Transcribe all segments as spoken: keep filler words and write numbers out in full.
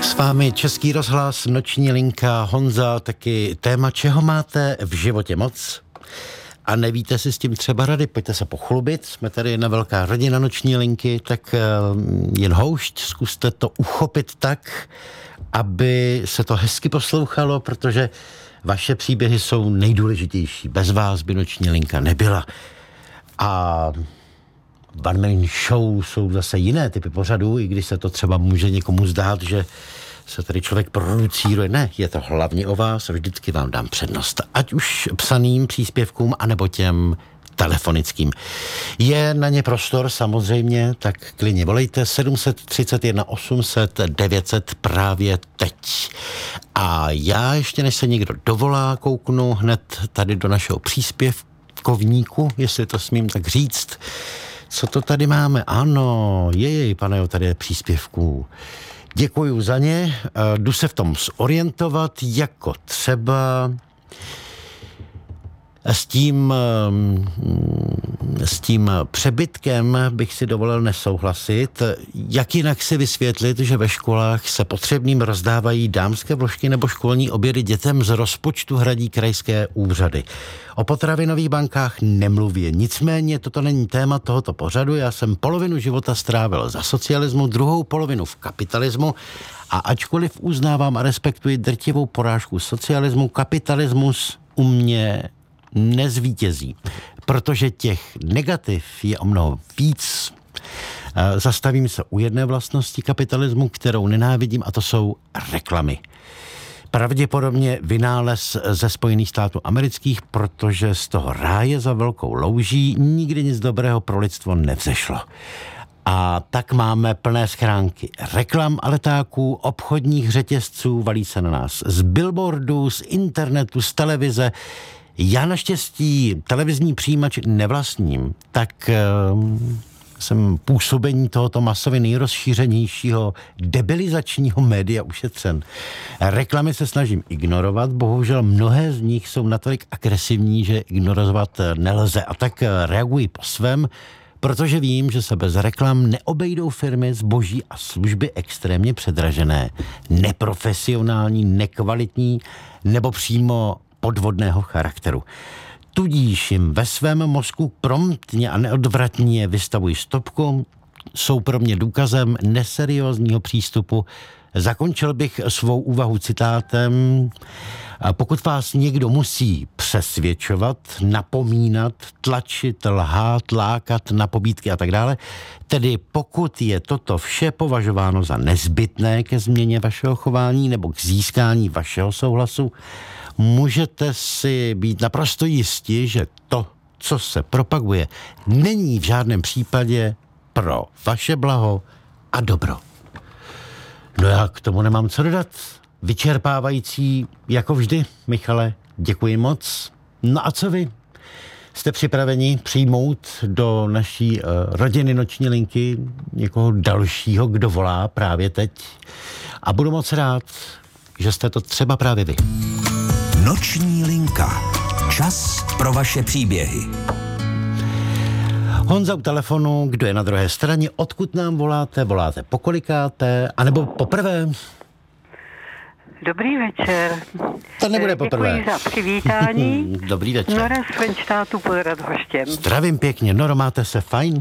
S vámi Český rozhlas, noční linka, Honza, taky téma, čeho máte v životě moc a nevíte si s tím třeba rady, pojďte se pochlubit, jsme tady jedna velká rodina noční linky, tak jen houšť, zkuste to uchopit tak, aby se to hezky poslouchalo, protože vaše příběhy jsou nejdůležitější, bez vás by noční linka nebyla. A One Man Show jsou zase jiné typy pořadů, i když se to třeba může někomu zdát, že se tady člověk producíruje. Ne, je to hlavně o vás a vždycky vám dám přednost. Ať už psaným příspěvkům, anebo těm telefonickým. Je na ně prostor samozřejmě, tak klidně volejte sedm set třicet jedna osm set devět set právě teď. A já ještě než se někdo dovolá, kouknu hned tady do našeho příspěvkovníku, jestli to smím tak říct. Co to tady máme? Ano, jej, pane, tady je příspěvků. Děkuju za ně, jdu se v tom zorientovat, jako třeba s tím, s tím přebytkem bych si dovolil nesouhlasit. Jak jinak si vysvětlit, že ve školách se potřebným rozdávají dámské vložky nebo školní obědy dětem z rozpočtu hradí krajské úřady. O potravinových bankách nemluvě. Nicméně toto není téma tohoto pořadu. Já jsem polovinu života strávil za socialismu, druhou polovinu v kapitalismu a ačkoliv uznávám a respektuji drtivou porážku socialismu, kapitalismus u mě nezvítězí, protože těch negativ je o mnoho víc. Zastavím se u jedné vlastnosti kapitalismu, kterou nenávidím, a to jsou reklamy. Pravděpodobně vynález ze Spojených států amerických, protože z toho ráje za velkou louží nikdy nic dobrého pro lidstvo nevzešlo. A tak máme plné schránky reklam a letáků, obchodních řetězců, valí se na nás z billboardů, z internetu, z televize. Já naštěstí televizní přijímač nevlastním, tak um, jsem působení tohoto masově nejrozšířenějšího debilizačního média ušetřen. Reklamy se snažím ignorovat, bohužel mnohé z nich jsou natolik agresivní, že ignorovat nelze. A tak reaguji po svém, protože vím, že se bez reklam neobejdou firmy, zboží a služby extrémně předražené, neprofesionální, nekvalitní nebo přímo podvodného charakteru. Tudíž jim ve svém mozku promptně a neodvratně vystavují stopku, jsou pro mě důkazem neseriózního přístupu. Zakončil bych svou úvahu citátem: pokud vás někdo musí přesvědčovat, napomínat, tlačit, lhát, lákat na pobídky a tak dále, tedy pokud je toto vše považováno za nezbytné ke změně vašeho chování nebo k získání vašeho souhlasu, můžete si být naprosto jisti, že to, co se propaguje, není v žádném případě pro vaše blaho a dobro. No já k tomu nemám co dodat. Vyčerpávající jako vždy, Michale, děkuji moc. No a co vy? Jste připraveni přijmout do naší uh, rodiny noční linky někoho dalšího, kdo volá právě teď? A budu moc rád, že jste to třeba právě vy. Noční linka. Čas pro vaše příběhy. Honza u telefonu, kdo je na druhé straně, odkud nám voláte, voláte pokolikáte, anebo poprvé? Dobrý večer. To nebude poprvé. Děkuji za přivítání. Dobrý večer. Nora z Frenštátu pod Radhoštěm. Zdravím pěkně. Noro, máte se fajn?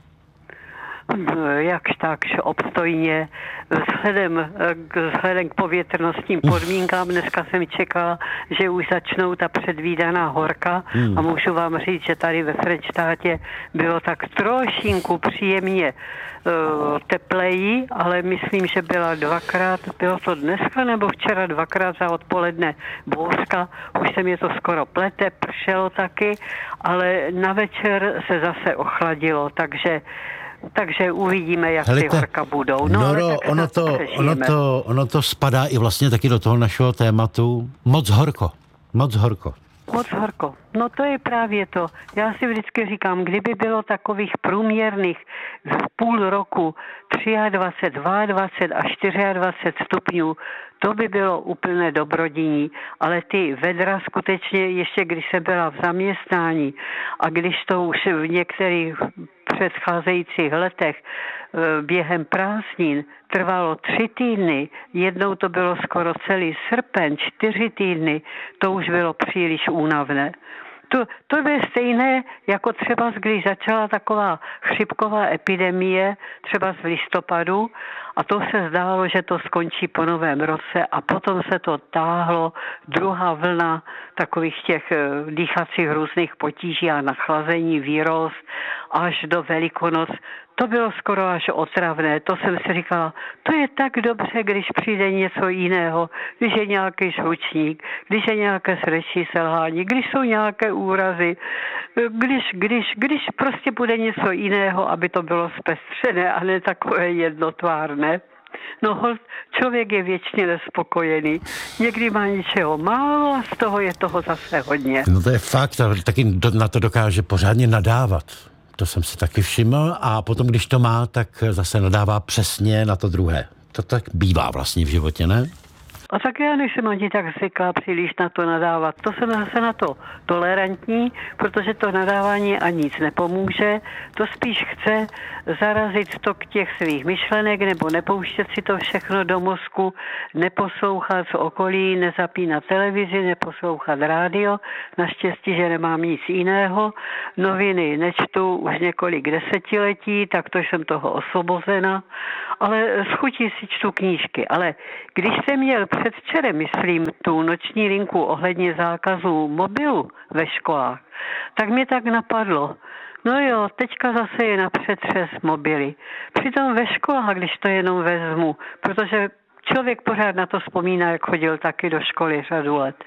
Jakž takž obstojně. Vzhledem, vzhledem k povětrnostním podmínkám dneska jsem čekala, že už začnou ta předvídaná horka hmm. a můžu vám říct, že tady ve Frenštátě bylo tak trošinku příjemně uh, tepleji, ale myslím, že byla dvakrát, bylo to dneska nebo včera dvakrát za odpoledne bouřka, už se mě to skoro plete, pršelo taky, ale na večer se zase ochladilo, takže Takže uvidíme, jak Helejte, ty horka budou. No, Noro, ono to, ono, to, ono to spadá i vlastně taky do toho našeho tématu. Moc horko. Moc horko. Moc horko. No to je právě to. Já si vždycky říkám, kdyby bylo takových průměrných v půl roku dvacet tři, dvacet dva a dvacet čtyři stupňů, To by bylo úplné dobrodiní, ale ty vedra skutečně, ještě když jsem byla v zaměstnání a když to už v některých předcházejících letech během prázdnin trvalo tři týdny, jednou to bylo skoro celý srpen, čtyři týdny, to už bylo příliš únavné. To, to je stejné, jako třeba když začala taková chřipková epidemie, třeba z listopadu, a to se zdálo, že to skončí po novém roce a potom se to táhlo, druhá vlna takových těch dýchacích různých potíží a nachlazení, víroz až do Velikonoc. To bylo skoro až otravné. To jsem si říkala, to je tak dobře, když přijde něco jiného, když je nějaký žlučník, když je nějaké srdeční selhání, když jsou nějaké úrazy, když, když, když prostě bude něco jiného, aby to bylo zpestřené a ne takové jednotvárné. No holt, člověk je věčně nespokojený. Někdy má něčeho málo a z toho je toho zase hodně. No to je fakt, ale taky na to dokáže pořádně nadávat. To jsem si taky všiml a potom, když to má, tak zase nadává přesně na to druhé. To tak bývá vlastně v životě, ne? A tak já nejsem ani tak zvyklá příliš na to nadávat. To jsem zase na to tolerantní, protože to nadávání a nic nepomůže. To spíš chce zarazit tok těch svých myšlenek nebo nepouštět si to všechno do mozku, neposlouchat z okolí, nezapínat televizi, neposlouchat rádio. Naštěstí, že nemám nic jiného. Noviny nečtu už několik desetiletí, tak to jsem toho osvobozena. Ale s chutí si čtu knížky. Ale když jsem měl předvčerem, myslím, tu noční linku ohledně zákazu mobilu ve školách, tak mě tak napadlo, no jo, teďka zase je na přetřes mobily. Přitom ve školách, když to jenom vezmu, protože člověk pořád na to vzpomíná, jak chodil taky do školy řadu let,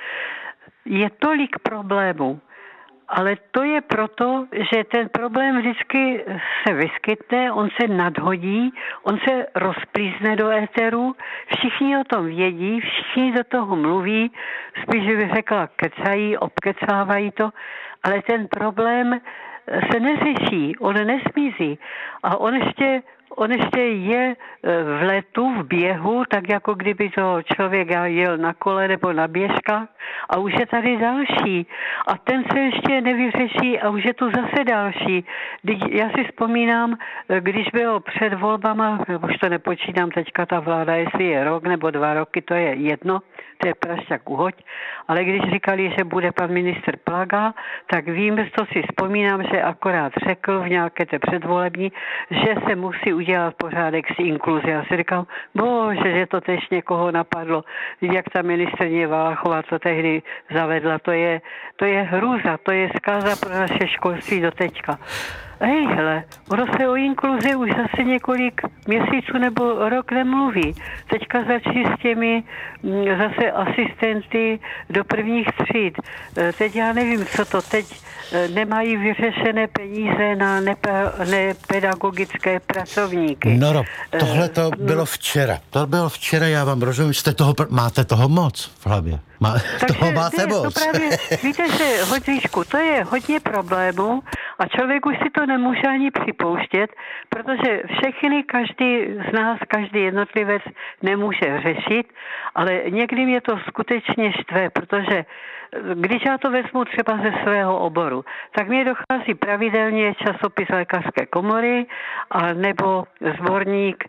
je tolik problémů. Ale to je proto, že ten problém vždycky se vyskytne, on se nadhodí, on se rozplízne do éteru, všichni o tom vědí, všichni do toho mluví, spíš bych řekla kecají, obkecávají to, ale ten problém se neřeší, on nesmizí a on ještě On ještě je v letu, v běhu, tak jako kdyby to člověk jel na kole nebo na běžkách a už je tady další. A ten se ještě nevyřeší a už je tu zase další. Já si vzpomínám, když bylo před volbama, už to nepočítám teďka ta vláda, jestli je rok nebo dva roky, to je jedno, to je prašťak uhoď, ale když říkali, že bude pan ministr Plaga, tak vím, to si vzpomínám, že akorát řekl v nějaké té předvolební, že se musí udělat pořádek s inkluzí. Já si říkám, bože, že to tež někoho napadlo. Jak ta ministryně Valachová to tehdy zavedla, to je, to je hrůza, to je zkáza pro naše školství do teďka. Hej, hele, ono se o inkluzi už zase několik měsíců nebo rok nemluví. Teďka začí s těmi zase asistenty do prvních tříd. Teď já nevím, co to teď nemají vyřešené peníze na nepe- nepedagogické pracovníky. Noro, tohle to bylo včera. To bylo včera, já vám rozumím, jste toho, máte toho moc v hlavě. Má, Takže, toho máte ne, moc. To právě, víte, že Hodříšku, to je hodně problémů a člověk už si to nemůže ani připouštět, protože všechny, každý z nás, každý jednotlivec nemůže řešit, ale někdy mě to skutečně štve, protože když já to vezmu třeba ze svého oboru, tak mě dochází pravidelně časopis lékařské komory a nebo sborník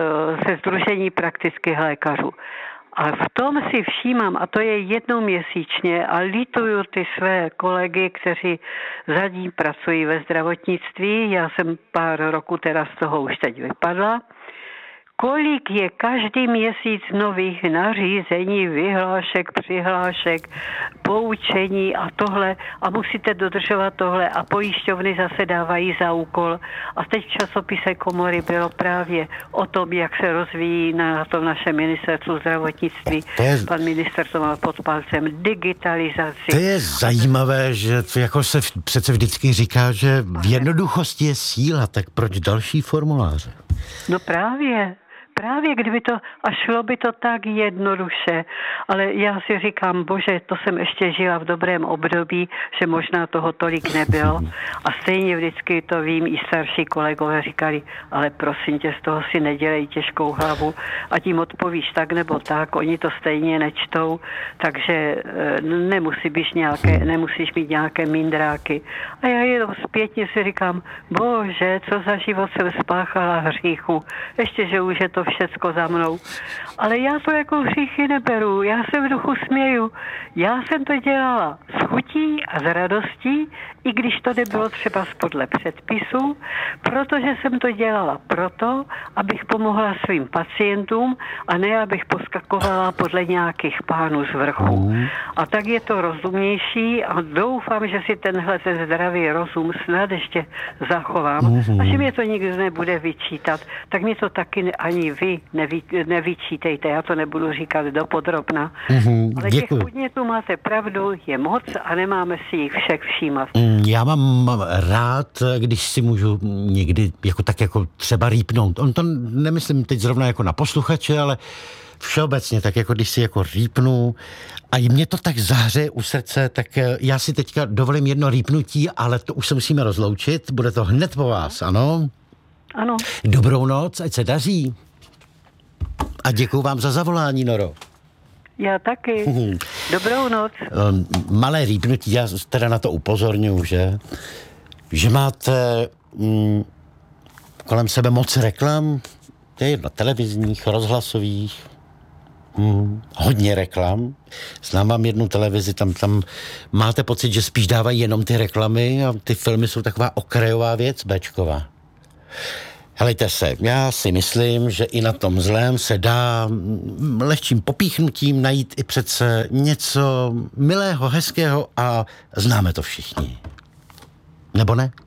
se Sdružení praktických lékařů. A v tom si všímám, a to je jednou měsíčně, a lituju ty své kolegy, kteří za ní pracují ve zdravotnictví, já jsem pár roků teda z toho už teď vypadla, kolik je každý měsíc nových nařízení, vyhlášek, přihlášek, poučení a tohle a musíte dodržovat tohle a pojišťovny zase dávají za úkol. A teď v časopise Komory bylo právě o tom, jak se rozvíjí na tom našem ministerstvu zdravotnictví. Je, Pan minister to má pod palcem digitalizaci. To je zajímavé, že to jako se přece vždycky říká, že v jednoduchosti je síla, tak proč další formuláře? No právě. Právě kdyby to, a šlo by to tak jednoduše, ale já si říkám, bože, to jsem ještě žila v dobrém období, že možná toho tolik nebylo. A stejně vždycky to vím, i starší kolegové říkali, ale prosím tě, z toho si nedělej těžkou hlavu a tím odpovíš tak nebo tak, oni to stejně nečtou, takže nemusí být nějaké, nemusíš mít nějaké mindráky. A já jenom zpětně si říkám, bože, co za život jsem spáchala hříchu, ještě, že už je to všecko za mnou. Ale já to jako hříchy neberu, já se v duchu směju. Já jsem to dělala s chutí a s radostí, i když to nebylo třeba podle předpisů, protože jsem to dělala proto, abych pomohla svým pacientům a ne, abych poskakovala podle nějakých pánů z vrchu. A tak je to rozumnější a doufám, že si tenhle ten zdravý rozum snad ještě zachovám. A že mě to nikdy nebude vyčítat, tak mi to taky ani vy nevy, nevyčítejte. Já to nebudu říkat dopodrobna. Mm-hmm, ale těch podnětů máte pravdu, je moc a nemáme si jich všech všímat. Já mám rád, když si můžu někdy jako tak jako třeba rýpnout. On to nemyslím teď zrovna jako na posluchače, ale všeobecně tak jako když si jako rýpnu a mě to tak zahřeje u srdce, tak já si teďka dovolím jedno rýpnutí, ale to už se musíme rozloučit. Bude to hned po vás, ano? Ano. Dobrou noc, ať se daří. A děkuju vám za zavolání, Noro. Já taky. Dobrou noc. Malé rýpnutí, já teda na to upozorňuji, že, že máte mm, kolem sebe moc reklam, to je jedno, televizních, rozhlasových, mm, hodně reklam. Znám vám jednu televizi, tam, tam máte pocit, že spíš dávají jenom ty reklamy a ty filmy jsou taková okrajová věc, béčková. Helejte se, já si myslím, že i na tom zlém se dá lehčím popíchnutím najít i přece něco milého, hezkého a známe to všichni. Nebo ne?